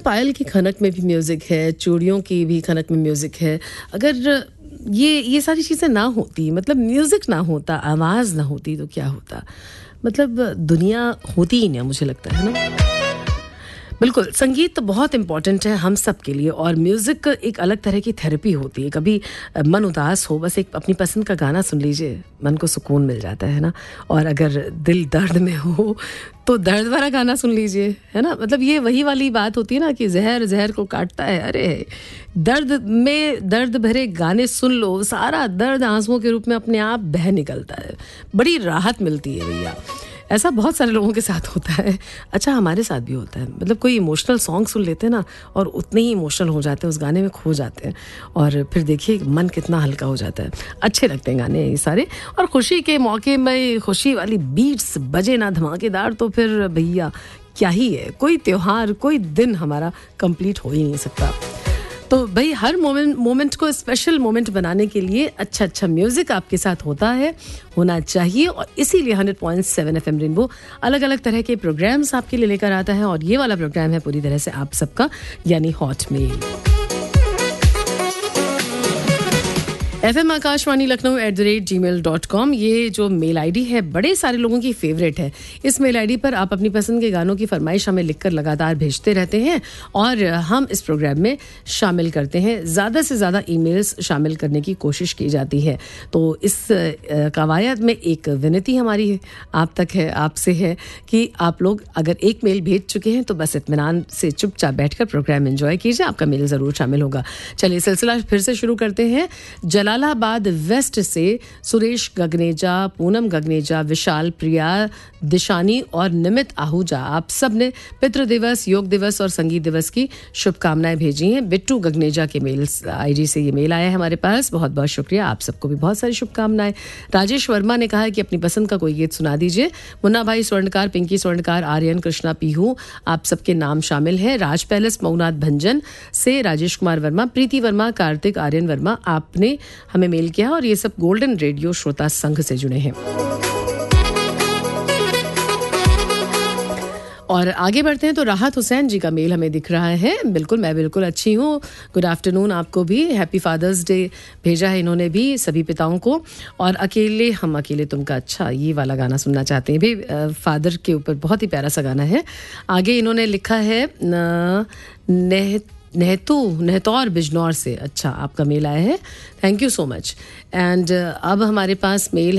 पायल की खनक में भी म्यूज़िक है, चूड़ियों की भी खनक में म्यूज़िक है। अगर ये सारी चीज़ें ना होती, मतलब म्यूज़िक ना होता, आवाज़ ना होती तो क्या होता? मतलब दुनिया होती ही नहीं, मुझे लगता है ना। बिल्कुल, संगीत तो बहुत इम्पॉर्टेंट है हम सब के लिए और म्यूज़िक एक अलग तरह की थेरेपी होती है। कभी मन उदास हो, बस एक अपनी पसंद का गाना सुन लीजिए, मन को सुकून मिल जाता है ना। और अगर दिल दर्द में हो तो दर्द भरा गाना सुन लीजिए, है ना। मतलब ये वही वाली बात होती है ना कि ज़हर ज़हर को काटता है। अरे दर्द में दर्द भरे गाने सुन लो, सारा दर्द आंसुओं के रूप में अपने आप बह निकलता है, बड़ी राहत मिलती है भैया। ऐसा बहुत सारे लोगों के साथ होता है। अच्छा, हमारे साथ भी होता है। मतलब कोई इमोशनल सॉन्ग सुन लेते हैं ना और उतने ही इमोशनल हो जाते हैं, उस गाने में खो जाते हैं और फिर देखिए मन कितना हल्का हो जाता है। अच्छे लगते हैं गाने ये सारे। और खुशी के मौके में खुशी वाली बीट्स बजे ना धमाकेदार तो फिर भैया क्या ही है। कोई त्योहार, कोई दिन हमारा कंप्लीट हो ही नहीं सकता। तो भाई हर मोमेंट को स्पेशल मोमेंट बनाने के लिए अच्छा म्यूज़िक आपके साथ होना चाहिए और इसीलिए 100.7 FM रेनबो अलग अलग तरह के प्रोग्राम्स आपके लिए लेकर आता है और ये वाला प्रोग्राम है पूरी तरह से आप सबका, यानी hot mail. FM Akashvani Lucknow @gmail.com ये जो मेल आईडी है बड़े सारे लोगों की फेवरेट है। इस मेल आईडी पर आप अपनी पसंद के गानों की फरमाइश हमें लिखकर लगातार भेजते रहते हैं और हम इस प्रोग्राम में शामिल करते हैं। ज़्यादा से ज़्यादा ईमेल्स शामिल करने की कोशिश की जाती है। तो इस कवायद में एक विनती हमारी है, आप तक है, आपसे है कि आप लोग अगर एक मेल भेज चुके हैं तो बस इत्मीनान से चुपचाप बैठकर प्रोग्राम एंजॉय कीजिए, आपका मेल ज़रूर शामिल होगा। चलिए सिलसिला फिर से शुरू करते हैं। जलालाबाद वेस्ट से सुरेश गगनेजा, पूनम गगनेजा, विशाल, प्रिया, दिशानी और निमित आहूजा, आप सब ने पितृ दिवस, योग दिवस और संगीत दिवस की शुभकामनाएं भेजी हैं। बिट्टू गगनेजा के मेल आईडी से ये मेल आया है हमारे पास, बहुत बहुत शुक्रिया। आप सबको भी बहुत सारी शुभकामनाएं। राजेश वर्मा ने कहा है कि अपनी पसंद का कोई गीत सुना दीजिए। मुन्ना भाई स्वर्णकार, पिंकी स्वर्णकार, आर्यन, कृष्णा पीहू, आप सबके नाम शामिल हैं। राज पैलेस मऊनाथ भंजन से राजेश कुमार वर्मा, प्रीति वर्मा, कार्तिक, आर्यन वर्मा, आपने हमें मेल किया और ये सब गोल्डन रेडियो श्रोता संघ से जुड़े हैं। और आगे बढ़ते हैं तो राहत हुसैन जी का मेल हमें दिख रहा है। बिल्कुल, मैं बिल्कुल अच्छी हूँ, गुड आफ्टरनून आपको भी, हैप्पी फादर्स डे भेजा है इन्होंने भी सभी पिताओं को। और अकेले हम अकेले तुमका, अच्छा ये वाला गाना सुनना चाहते हैं भी, फादर के ऊपर बहुत ही प्यारा सा गाना है। आगे इन्होंने लिखा है नेहतौर बिजनौर से, अच्छा आपका मेल आया है, thank you so much. And अब हमारे पास मेल